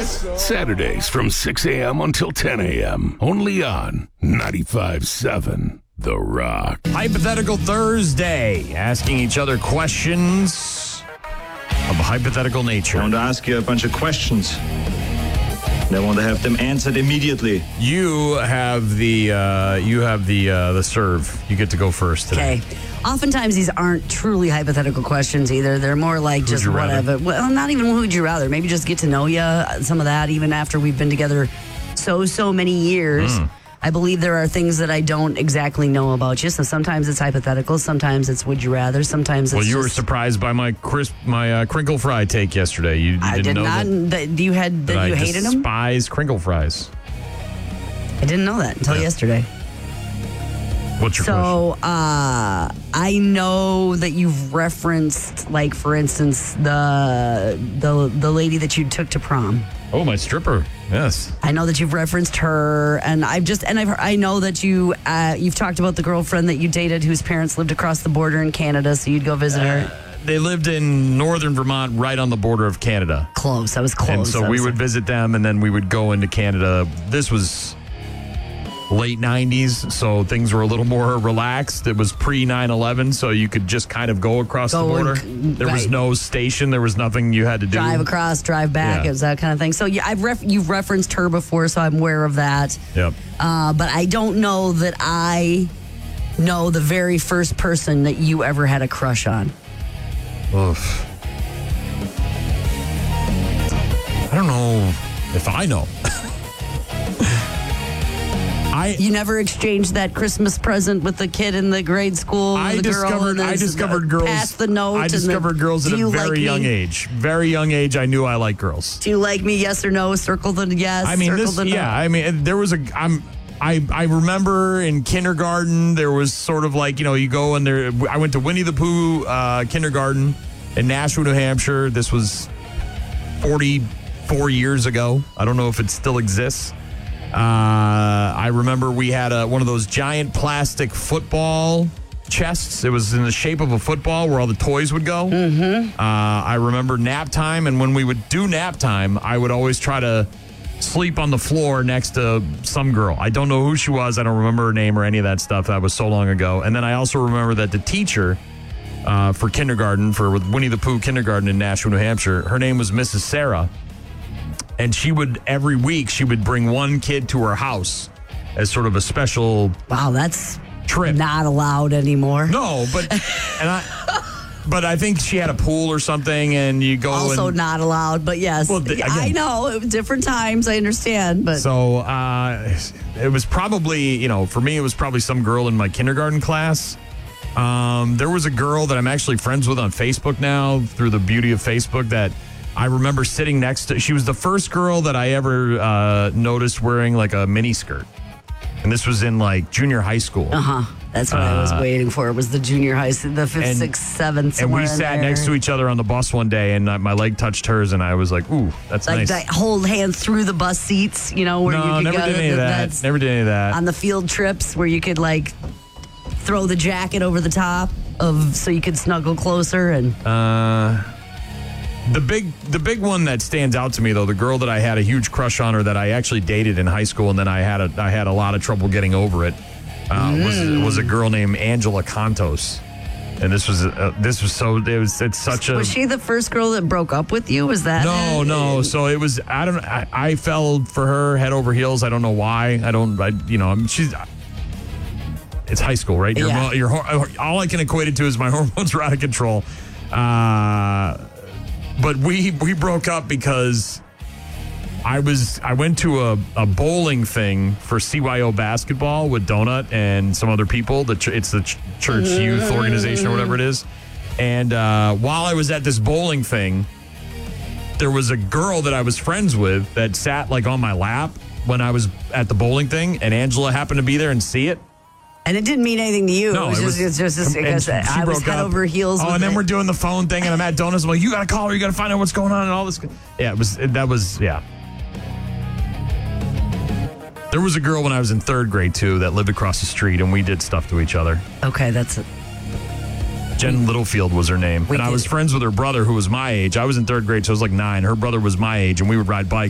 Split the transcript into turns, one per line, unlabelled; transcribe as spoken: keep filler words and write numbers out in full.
Saturdays from six a.m. until ten a.m. Only on ninety-five point seven The Rock.
Hypothetical Thursday. Asking each other questions of a hypothetical nature.
I want to ask you a bunch of questions. And I want to have them answered immediately.
You have the uh, you have the uh, the serve. You get to go first today.
Okay. Oftentimes these aren't truly hypothetical questions either. They're more like just
you rather?
whatever. Well, not even who would you rather. Maybe just get to know you. Some of that, even after we've been together so so many years.
Mm.
I believe there are things that I don't exactly know about you. So sometimes it's hypothetical. Sometimes it's would you rather. Sometimes it's
Well, you
just,
were surprised by my crisp, my uh, crinkle fry take yesterday. You, you
I
didn't
did
know
not.
that,
That you had that,
that
you
I
hated them.
despise crinkle fries.
I didn't know that until
Yeah.
yesterday.
What's your question?
So uh, I know that you've referenced, like for instance, the the the lady that you took to prom.
Oh, my stripper. Yes.
I know that you've referenced her, and I've just and I've heard, I know that you uh, you've talked about the girlfriend that you dated whose parents lived across the border in Canada, so you'd go visit her.
They lived in northern Vermont, right on the border of Canada.
Close. I was close.
And so
I
we
was-
would visit them, and then we would go into Canada. This was late nineties, so things were a little more relaxed. It was pre nine eleven, so you could just kind of go across
Go
the border.
and-
There was
right.
no station. There was nothing you had to do.
drive across, drive back,
Yeah.
it was that kind of thing. So yeah, I've ref- you've referenced her before, so I'm aware of that.
Yep.
Uh, but I don't know that I know the very first person that you ever had a crush on.
Oof. I don't know if I know. I
You never exchanged that Christmas present with the kid in the grade school.
I
the girl
discovered
and
I
the-
discovered girls.
Pass the note.
I
and the,
discovered girls at
"Do
a
you
very
like
young
me?
age. Very young age. I knew I liked girls.
Do you like me? Yes or no? Circle the yes.
I mean,
circle
this.
the no.
Yeah. I mean, there was a. I'm. I, I remember in kindergarten there was sort of like, you know, you go and there. I went to Winnie the Pooh uh, kindergarten in Nashua, New Hampshire. This was forty-four years ago. I don't know if it still exists. Uh, I remember we had a, one of those giant plastic football chests. It was in the shape of a football where all the toys would go. Mm-hmm. Uh, I remember nap time, and when we would do nap time, I would always try to sleep on the floor next to some girl. I don't know who she was. I don't remember her name or any of that stuff. That was so long ago. And then I also remember that the teacher uh, for kindergarten, for Winnie the Pooh kindergarten in Nashua, New Hampshire, her name was Missus Sarah. And she would, every week, she would bring one kid to her house as sort of a special
Wow, that's
trip.
not allowed anymore.
No, but and I, but I think she had a pool or something, and you go
Also
and
not allowed, but yes.
Well, the-
I
again-
know. It was different times. I understand, but
so uh, it was probably, you know, for me, it was probably some girl in my kindergarten class. Um, there was a girl that I'm actually friends with on Facebook now through the beauty of Facebook that I remember sitting next to. She was the first girl that I ever uh, noticed wearing like a mini skirt. And this was in like junior high school.
uh-huh. That's what I was waiting for. It was the junior high, the fifth,
and-
sixth, seventh.
And we
somewhere in
sat
there.
next to each other on the bus one day, and uh, my leg touched hers, and I was like, ooh, that's
Like
nice.
that, hold hands through the bus seats, you know, where
no,
you could
never
go.
did any of that.
That's
Never did any of that.
on the field trips where you could like throw the jacket over the top of so you could snuggle closer and.
Uh, the big, the big one that stands out to me, though, the girl that I had a huge crush on, her that I actually dated in high school, and then I had a, I had a lot of trouble getting over it, uh, was was a girl named Angela Contos, and this was uh, this was so it was it's such a
Was she the first girl that broke up with you? Was that
no
it?
no so it was I don't I, I fell for her head over heels. I don't know why. I don't I you know I mean, she's. It's high school, right? Your,
Yeah.
your, hor- all I can equate it to is my hormones are out of control. Uh, but we we broke up because I was I went to a, a bowling thing for C Y O basketball with Donut and some other people. The ch- it's the ch- church youth organization or whatever it is. And uh, while I was at this bowling thing, there was a girl that I was friends with that sat like on my lap when I was at the bowling thing, and Angela happened to be there and see it.
And it didn't mean anything to you.
No,
it was
it
just,
was,
it's just
and
because
she
I was
broke
head
up.
over heels.
Oh,
with
and then
it.
we're doing the phone thing, and I'm at Donuts. I'm like, you got to call her. You got to find out what's going on and all this. Yeah, it was. That was yeah. There was a girl when I was in third grade too that lived across the street, and we did stuff to each other.
Okay, that's it.
Jen Littlefield was her name,
We
and I
did.
was friends with her brother, who was my age. I was in third grade, so I was like nine. Her brother was my age, and we would ride bikes.